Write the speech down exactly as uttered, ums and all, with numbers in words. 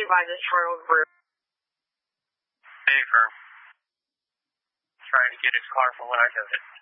by the Charles Group. Hey, for trying to get his car from when I took it.